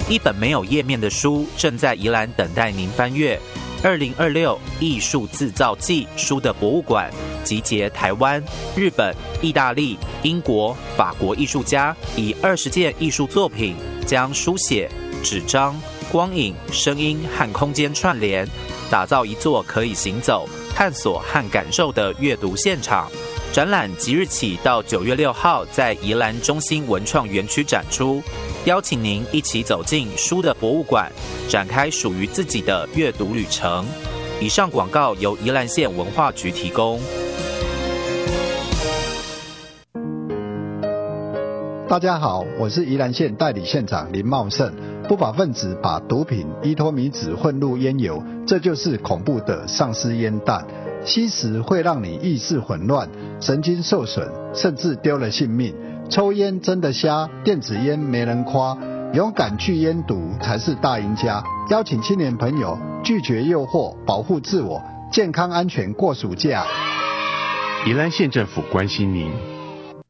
一本没有页面的书正在宜兰等待您翻阅。2026艺术自造季书的博物馆集结台湾、日本、意大利、英国、法国艺术家，以20件艺术作品将书写、纸张、光影、声音和空间串联，打造一座可以行走、探索和感受的阅读现场。展览即日起到9月6号在宜兰中心文创园区展出，邀请您一起走进书的博物馆，展开属于自己的阅读旅程。以上广告由宜兰县文化局提供。 大家好，我是宜兰县代理县长林茂盛。不法分子把毒品依托米脂混入烟油，这就是恐怖的丧尸烟弹。吸食会让你意识混乱、神经受损，甚至丢了性命。抽烟真的瞎，电子烟没人夸，勇敢拒烟毒才是大赢家。邀请青年朋友拒绝诱惑，保护自我，健康安全过暑假。 宜兰县政府关心您。